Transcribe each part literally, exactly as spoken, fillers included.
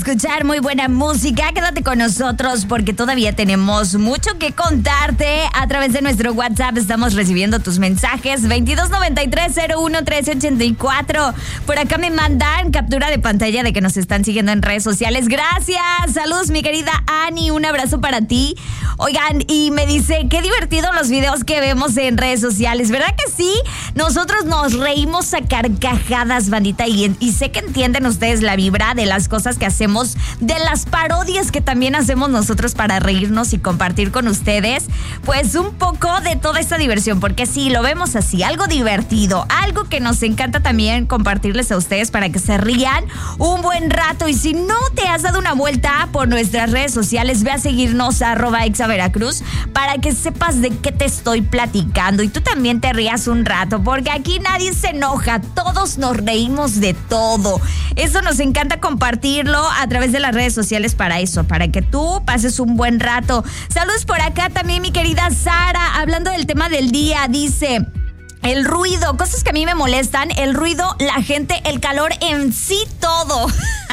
escuchar muy buena música. Quédate con nosotros porque todavía tenemos mucho que contarte. A través de nuestro WhatsApp estamos recibiendo tus mensajes. veintidós noventa y tres cero uno trece ochenta y cuatro. Por acá me mandan captura de pantalla de que nos están siguiendo en redes sociales. Gracias. Saludos, mi querida Ani. Un abrazo para ti. Oigan, y me dice, qué divertido los videos que vemos en redes sociales. ¿Verdad que sí? Nosotros nos reímos a carcajadas, bandita. Y, y sé que entienden ustedes la vibra de las cosas que hacemos, de las parodias que también hacemos nosotros para reírnos y compartir con ustedes, pues un poco de toda esta diversión, porque sí, lo vemos así, algo divertido, algo que nos encanta también compartirles a ustedes para que se rían un buen rato. Y si no te has dado una vuelta por nuestras redes sociales, ve a seguirnos a arroba exaveracruz para que sepas de qué te estoy platicando y tú también te rías un rato, porque aquí nadie se enoja, todos nos reímos de todo. Eso nos encanta compartirlo a través de las redes sociales para eso, para que tú pases un buen rato. Saludos por acá también, mi querida Sara, hablando del tema del día, dice... El ruido, cosas que a mí me molestan, el ruido, la gente, el calor, en sí todo.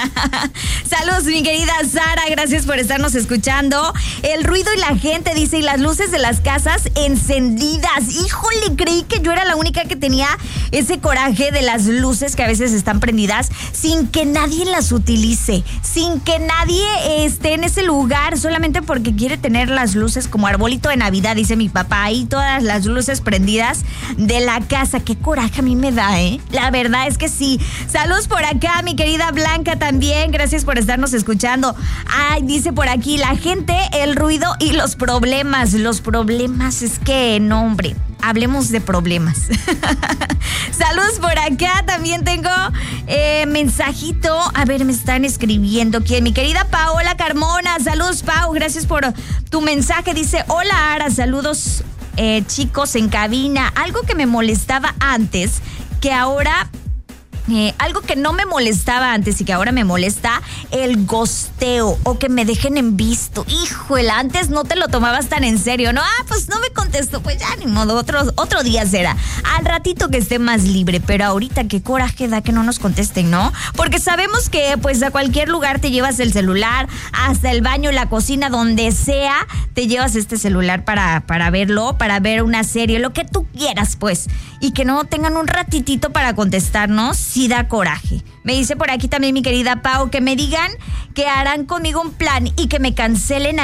Saludos, mi querida Sara, gracias por estarnos escuchando. El ruido y la gente, dice, y las luces de las casas encendidas. Híjole, creí que yo era la única que tenía ese coraje de las luces que a veces están prendidas sin que nadie las utilice, sin que nadie esté en ese lugar solamente porque quiere tener las luces como arbolito de Navidad, dice mi papá, ahí todas las luces prendidas de la casa. Qué coraje a mí me da, ¿eh? La verdad es que sí. Saludos por acá, mi querida Blanca también. Gracias por estarnos escuchando. Ay, dice por aquí, la gente, el ruido y los problemas. Los problemas es que, no, hombre, hablemos de problemas. Saludos por acá. También tengo eh, mensajito. A ver, me están escribiendo. ¿Quién? Mi querida Paola Carmona. Saludos, Pau. Gracias por tu mensaje. Dice, hola, Ara. Saludos, Eh, chicos en cabina. Algo que me molestaba antes, que ahora... Eh, algo que no me molestaba antes y que ahora me molesta, el gosteo o que me dejen en visto. Híjole, antes no te lo tomabas tan en serio, ¿no? Ah, pues no me contestó, pues ya ni modo, otro, otro día será. Al ratito que esté más libre, pero ahorita qué coraje da que no nos contesten, ¿no? Porque sabemos que pues a cualquier lugar te llevas el celular, hasta el baño, la cocina, donde sea, te llevas este celular para, para verlo, para ver una serie, lo que tú quieras, pues. Y que no tengan un ratitito para contestarnos, sí da coraje. Me dice por aquí también mi querida Pau, que me digan que harán conmigo un plan y que me cancelen